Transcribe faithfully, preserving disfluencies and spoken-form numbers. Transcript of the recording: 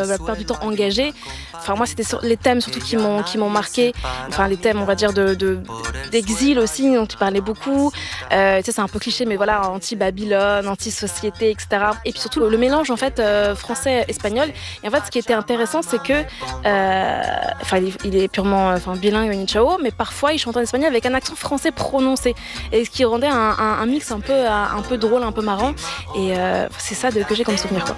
la plupart du temps engagé. Enfin, moi, c'était sur les thèmes surtout qui m'ont, qui m'ont marqué. Enfin, les thèmes, on va dire, de, de, d'exil aussi, dont tu parlais beaucoup. Euh, tu sais, c'est un peu cliché, mais voilà, anti-Babylone, anti-société, et cetera. Et puis surtout, le, le mélange, en fait, euh, français-espagnol. Et en fait, ce qui était intéressant, c'est que, euh, enfin, il, il est purement enfin, bilingue, Manu Chao, mais parfois, il chante en espagnol avec un accent français prononcé. Et ce qui rendait un, un, un mix un peu, un peu drôle, un peu marrant. Et euh, c'est ça de, que j'ai comme souvenir, quoi.